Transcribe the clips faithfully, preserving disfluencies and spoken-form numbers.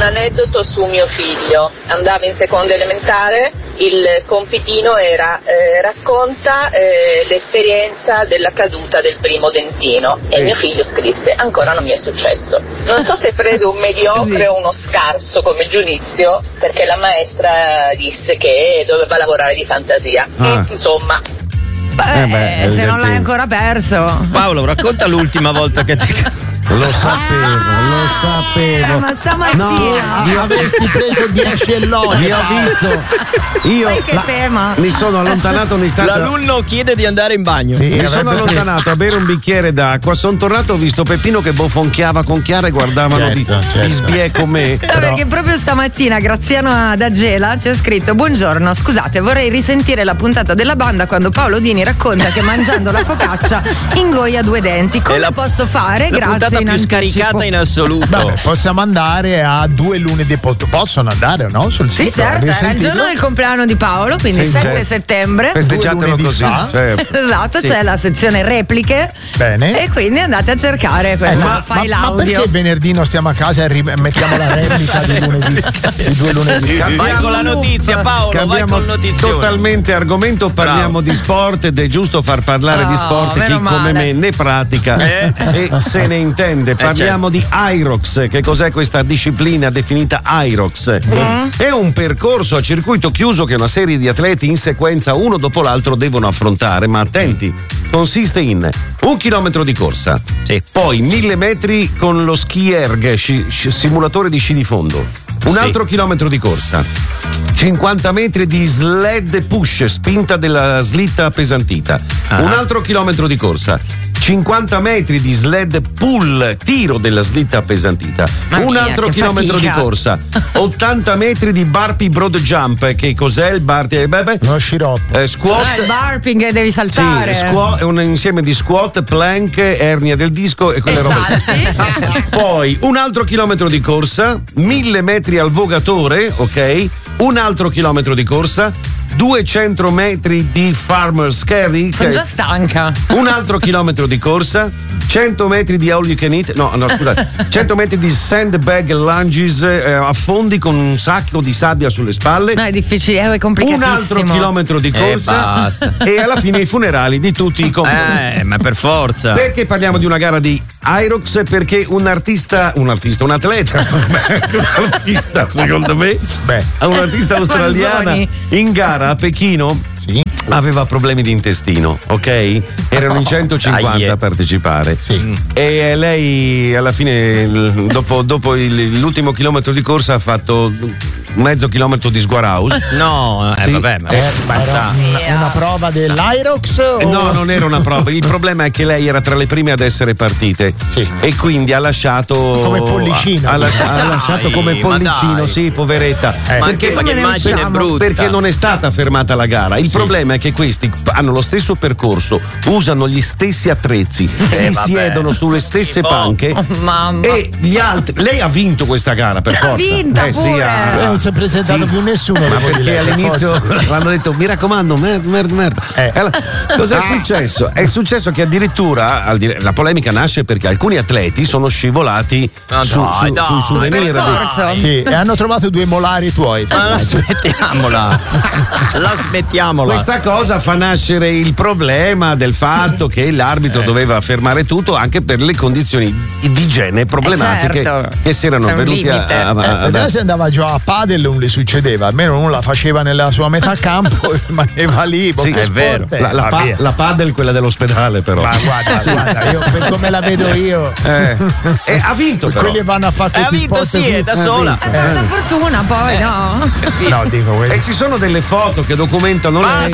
aneddoto su mio figlio. Andava in seconda elementare, il compitino era eh, racconta eh, l'esperienza della caduta del primo dentino e mio figlio scrisse: ancora non mi è successo. Non so se prese un mediocre o uno scarso come giudizio, perché la maestra disse che doveva lavorare di fantasia. Ah. E, insomma, Beh, Eh beh, se non l'hai dentino. ancora perso. Paolo, racconta l'ultima volta che ti. Lo sapevo, lo sapevo. Eh, ma stamattina. No, vi ho Avresti preso dieci eloghi. Vi ho visto. Io Sai che la- tema? mi sono allontanato un istante. L'alunno chiede di andare in bagno. Sì, Mi sono avrebbe- allontanato a bere un bicchiere d'acqua, sono tornato, ho visto Peppino che bofonchiava con Chiara e guardavano di, Certo, certo. di sbie con me. No, perché proprio stamattina Graziano da Gela ci ha scritto: buongiorno, scusate, vorrei risentire la puntata della banda quando Paolo Dini racconta che mangiando la focaccia ingoia due denti. Come È la- posso fare? La Grazie puntata in più anticipo. scaricata in assoluto. Vabbè, possiamo andare a due lunedì. pot- Possono andare o no? Sul Sì, sito? certo, era il Risentirlo? giorno del compleanno di Paolo, quindi Sì, sette certo. settembre. Festeggiatelo lunedì così. fa. Certo. Esatto, Sì. c'è la sezione repliche. Bene. E quindi andate a cercare quella Eh, ma, ma, file ma audio. perché venerdì non stiamo a casa e ri- mettiamo la replica di lunedì? Di due lunedì. Vai con la notizia, Paolo, vai Cambiamo con notizione. totalmente argomento, parliamo Bravo. di sport ed è giusto far parlare di Oh, sport chi meno come male. me ne pratica Eh? e se ne intende. Parliamo di Irox. Che cos'è questa disciplina definita Irox? È un percorso a circuito chiuso che una serie di atleti in sequenza uno dopo l'altro devono affrontare, ma attenti, consiste in un chilometro di corsa, Sì. poi mille metri con lo ski erg, sci- sci- simulatore di sci di fondo, un Sì. altro chilometro di corsa, cinquanta metri di sled push, spinta della slitta appesantita, Ah. un altro chilometro di corsa, cinquanta metri di sled pull, tiro della slitta appesantita, Mamma un mia, altro che chilometro fatica. di corsa, ottanta metri di burpee broad jump. Che cos'è il burpee? Beh, beh, Uno sciroppo. eh, squat. Ah, il barping che devi Sì, saltare. squat è un insieme di squat, plank, ernia del disco e quelle E robe. salti. Poi un altro chilometro di corsa, mille metri al vogatore, ok? Un altro chilometro di corsa, duecento metri di farmer's carry, Sono che- già stanca. un altro chilometro di corsa, cento metri di all you can eat, no, no, scusate, cento metri di sandbag lunges eh, a fondi con un sacco di sabbia sulle spalle. No, è difficile, è Un complicatissimo. altro chilometro di E corsa basta. e alla fine i funerali di tutti i compagni. Eh, ma per forza. Perché parliamo di una gara di Irox? Perché un artista, un artista, un atleta, un artista secondo me, Beh. un'artista australiana Manzoni. in gara a Pechino Sì. aveva problemi di intestino, ok? Erano in centocinquanta Dai. a partecipare. Sì. E lei alla fine, il- dopo, dopo il- l'ultimo chilometro di corsa, ha fatto mezzo chilometro di sguaraus. No, eh, Sì. vabbè, ma, Eh, ma era una, una prova dell'Irox? Eh, o- No, non era una prova. Il problema è che lei era tra le prime ad essere partite. Sì. E quindi ha lasciato. Come pollicino. Ha, lasci- ha Dai, lasciato come ma pollicino, dai. sì, poveretta. Eh. ma Perché, che, ma che come ne immagine usciamo? brutta. perché non è stata fermata la gara. Il problema è che questi hanno lo stesso percorso, usano gli stessi attrezzi, si vabbè. siedono sulle stesse Schifo. panche. Oh, mamma. E gli altri. Lei ha vinto questa gara per Ha forza. vinta eh, sì, pure. ha- Eh, non si è presentato Sì. più nessuno. Ma dopo di perché lei, per all'inizio forza. l'hanno detto mi raccomando merda merda merda Eh. E allora, cosa è successo? È successo che addirittura al di- la polemica nasce perché alcuni atleti sono scivolati Ma su, dai, su, dai, sui souvenir dai. di- Corso. Sì, e hanno trovato due molari tuoi. Ma la smettiamola. La smettiamola. Questa cosa fa nascere il problema del fatto che l'arbitro doveva fermare tutto anche per le condizioni di igiene problematiche Eh, certo. che si erano È un venuti a, limite. a- a- Eh, vedete se andava già a padel non le succedeva, almeno non la faceva nella sua metà campo e rimaneva lì. boh, Sì, che è sport vero. è? La, la, Va pa- via. la padel, quella dell'ospedale, però. Ma guarda, guarda, io per come la vedo io. Eh. E ha vinto, però. Quelli vanno a fare Eh, ha questi vinto, sport sì, qui. è da sola. Ha tanta fortuna poi, no? No, dico quelli. E ci sono delle foto che documentano lei.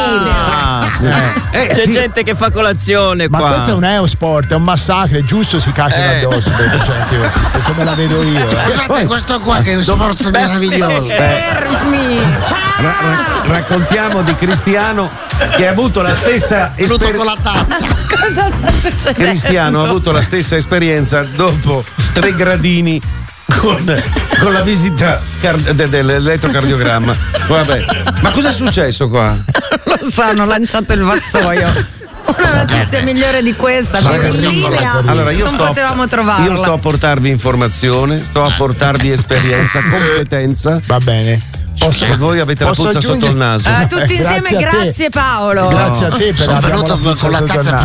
Basta! Eh, C'è sì. gente che fa colazione Ma qua. questo è un eosport, è un massacro, è giusto si cacchiano Eh. addosso per gente così, per come la vedo io. eh. Scusate, questo qua che è un sport meraviglioso. Fermi! Ra- ra- raccontiamo di Cristiano che ha avuto la stessa Venuto con esperienza. la tazza. Cosa sta succedendo? Cristiano ha avuto la stessa esperienza dopo tre gradini con, con la visita car- de- dell'elettrocardiogramma. Vabbè, ma cosa è successo qua? Lo so, hanno lanciato il vassoio. una notizia migliore di questa, più in linea. Allora, io non sto, potevamo trovarla. Io sto a portarvi informazione, sto a portarvi esperienza, competenza. Va bene. Posso, e voi avete la puzza sotto il naso. Uh, tutti insieme, grazie, grazie Paolo. Grazie a te per Sono venuto con la tazza